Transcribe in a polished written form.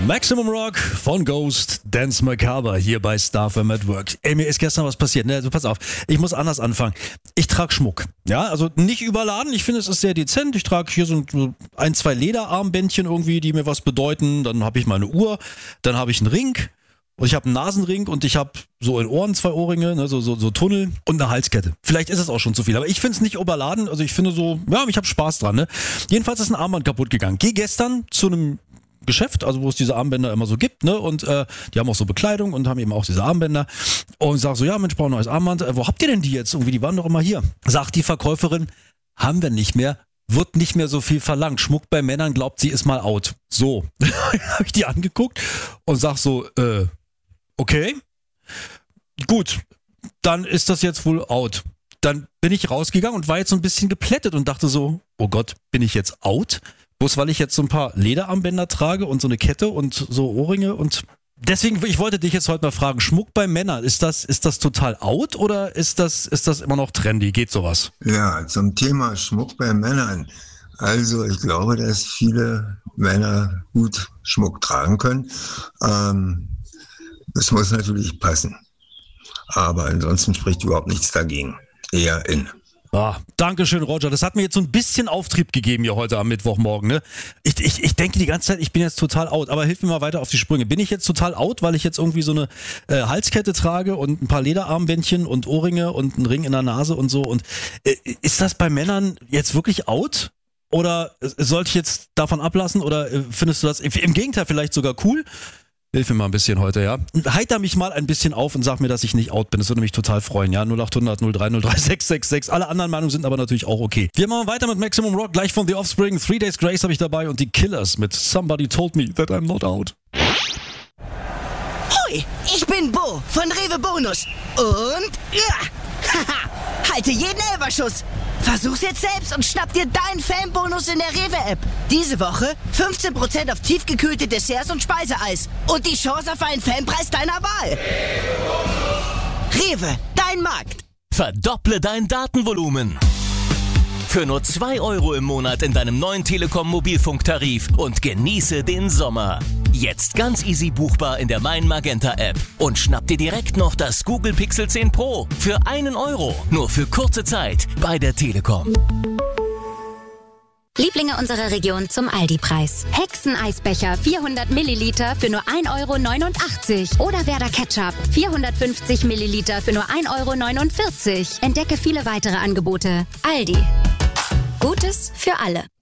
Maximum Rock von Ghost, Dance Macabre hier bei StarFM at Work. Ey, mir ist gestern was passiert, ne? Also pass auf, ich muss anders anfangen. Ich trage Schmuck, ja, also nicht überladen, ich finde es ist sehr dezent. Ich trage hier so ein, zwei Lederarmbändchen irgendwie, die mir was bedeuten. Dann habe ich meine Uhr, dann habe ich einen Ring und ich habe einen Nasenring und ich habe so in Ohren 2 Ohrringe, ne? so Tunnel und eine Halskette. Vielleicht ist es auch schon zu viel, aber ich finde es nicht überladen. Also ich finde so, ja, ich habe Spaß dran, ne? Jedenfalls ist ein Armband kaputt gegangen. Geh gestern zu einem Geschäft, also wo es diese Armbänder immer so gibt, ne? Und die haben auch so Bekleidung und haben eben auch diese Armbänder. Und sag so, ja, Mensch, brauche ein neues Armband. Wo habt ihr denn die jetzt? Irgendwie, die waren doch immer hier. Sagt die Verkäuferin, haben wir nicht mehr, wird nicht mehr so viel verlangt. Schmuck bei Männern, glaubt sie, ist mal out. So, habe ich die angeguckt und sag so, okay, gut, dann ist das jetzt wohl out. Dann bin ich rausgegangen und war jetzt so ein bisschen geplättet und dachte so, oh Gott, bin ich jetzt out? Bloß weil ich jetzt so ein paar Lederarmbänder trage und so eine Kette und so Ohrringe und deswegen, ich wollte dich jetzt heute mal fragen, Schmuck bei Männern, ist das total out oder ist das immer noch trendy? Geht sowas? Ja, zum Thema Schmuck bei Männern. Also ich glaube, dass viele Männer gut Schmuck tragen können. Es muss natürlich passen. Aber ansonsten spricht überhaupt nichts dagegen. Eher in. Ah, Dankeschön, Roger. Das hat mir jetzt so ein bisschen Auftrieb gegeben hier heute am Mittwochmorgen. Ne? Ich denke die ganze Zeit, ich bin jetzt total out. Aber hilf mir mal weiter auf die Sprünge. Bin ich jetzt total out, weil ich jetzt irgendwie so eine Halskette trage und ein paar Lederarmbändchen und Ohrringe und einen Ring in der Nase und so? Und ist das bei Männern jetzt wirklich out? Oder sollte ich jetzt davon ablassen? Oder findest du das im Gegenteil vielleicht sogar cool? Hilf mir mal ein bisschen heute, ja. Heiter mich mal ein bisschen auf und sag mir, dass ich nicht out bin. Das würde mich total freuen, ja. 0800 03 03 666. Alle anderen Meinungen sind aber natürlich auch okay. Wir machen weiter mit Maximum Rock, gleich von The Offspring. 3 Days Grace habe ich dabei und die Killers mit Somebody Told Me That I'm Not Out. Hoi, ich bin Bo von Rewe Bonus. Und ja, haha, halte jeden Elberschuss. Versuch's jetzt selbst und schnapp dir deinen Fanbonus in der Rewe-App. Diese Woche 15% auf tiefgekühlte Desserts und Speiseeis. Und die Chance auf einen Fanpreis deiner Wahl. Rewe, dein Markt. Verdopple dein Datenvolumen. Für nur 2 € im Monat in deinem neuen Telekom-Mobilfunktarif und genieße den Sommer. Jetzt ganz easy buchbar in der Mein Magenta App. Und schnapp dir direkt noch das Google Pixel 10 Pro für 1 €. Nur für kurze Zeit bei der Telekom. Lieblinge unserer Region zum Aldi-Preis. Hexeneisbecher 400 Milliliter für nur 1,89 € oder Werder Ketchup 450 Milliliter für nur 1,49 €. Entdecke viele weitere Angebote. Aldi. Gutes für alle.